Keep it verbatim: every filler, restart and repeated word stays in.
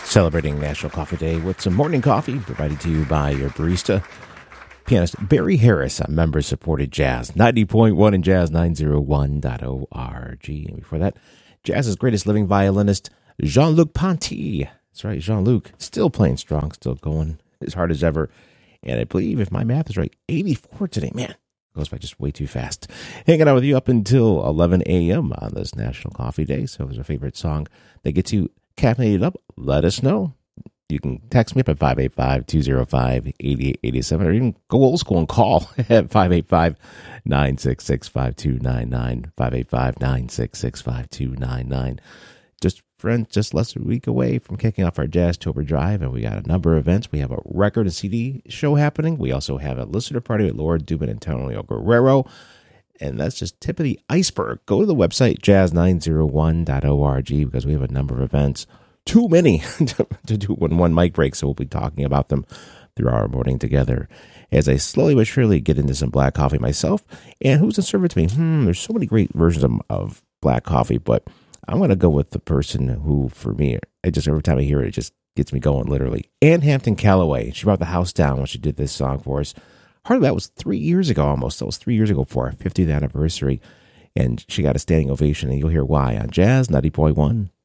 Celebrating National Coffee Day with some morning coffee provided to you by your barista. Pianist Barry Harris on member-supported jazz, ninety point one and jazz nine oh one dot org. And before that, jazz's greatest living violinist, Jean-Luc Ponty. That's right, Jean-Luc, still playing strong, still going as hard as ever. And I believe, if my math is right, eighty-four today. Man, goes by just way too fast. Hanging out with you up until eleven a.m. on this National Coffee Day. So if there's a favorite song that gets you caffeinated up, let us know. You can text me up at five eight five, two oh five, eight eight eight seven, or even go old school and call at five eight five, nine six six, five two nine nine, five eight five, nine six six, five two nine nine. Just, friends, just less than a week away from kicking off our Jazztober Drive, and we got a number of events. We have a record and C D show happening. We also have a listener party with Laura Dubin and Antonio Guerrero, and that's just tip of the iceberg. Go to the website, jazz nine oh one dot org, because we have a number of events. Too many to, to do when one mic breaks, so we'll be talking about them through our morning together. As I slowly but surely get into some black coffee myself, and who's going to serve it to me? Hmm, there's so many great versions of, of black coffee, but I'm going to go with the person who, for me, I just every time I hear it, it just gets me going, literally. Ann Hampton Callaway. She brought the house down when she did this song for us. Part of that was three years ago almost. That was three years ago for our fiftieth anniversary, and she got a standing ovation, and you'll hear why on Jazz ninety point one.